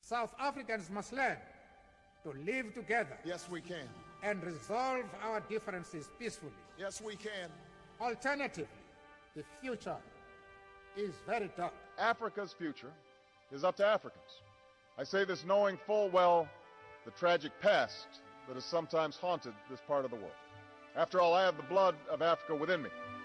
South Africans must learn to live together. Yes, we can. And resolve our differences peacefully. Yes, we can. Alternatively, the future is very dark. Africa's future is up to Africans. I say this knowing full well the tragic past that has sometimes haunted this part of the world. After all, I have the blood of Africa within me.